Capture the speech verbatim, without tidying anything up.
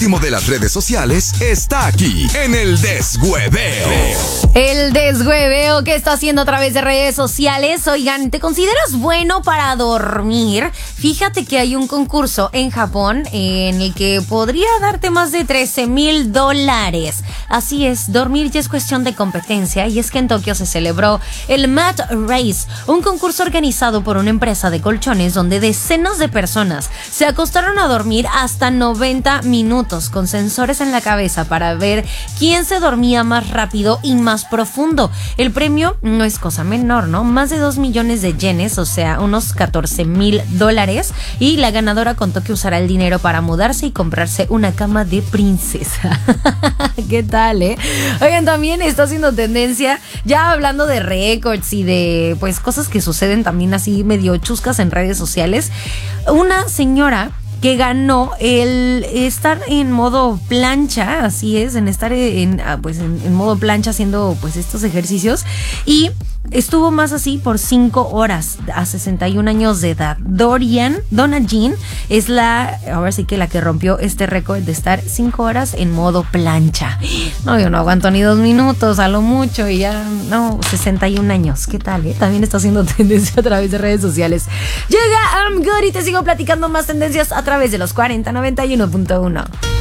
último de las redes sociales está aquí en el Deshueveo. El deshueveo que está haciendo a través de redes sociales. Oigan, ¿te consideras bueno para dormir? Fíjate que hay un concurso en Japón en el que podría darte más de trece mil dólares. Así es, dormir ya es cuestión de competencia, y es que en Tokio se celebró el Mat Race, un concurso organizado por una empresa de colchones donde decenas de personas se acostaron a dormir hasta noventa minutos con sensores en la cabeza para ver quién se dormía más rápido y más profundo. El premio no es cosa menor, ¿no? Más de dos millones de yenes, o sea, unos catorce mil dólares, y la ganadora contó que usará el dinero para mudarse y comprarse una cama de princesa. ¿Qué tal, eh? Oigan, también está haciendo tendencia, ya hablando de récords y de, pues, cosas que suceden también así medio chuscas en redes sociales, una señora que ganó el estar en modo plancha, así es, en estar en, pues en, en modo plancha haciendo pues estos ejercicios, y estuvo más así por cinco horas a sesenta y un años de edad. Dorian, Donna Jean es la, ahora sí que la que rompió este récord de estar cinco horas en modo plancha. No, yo no aguanto ni dos minutos, a lo mucho, y ya, no, sesenta y un años. ¿Qué tal, eh? También está haciendo tendencia a través de redes sociales. Llega I'm Good y te sigo platicando más tendencias a través de los cuarenta noventa y uno punto uno.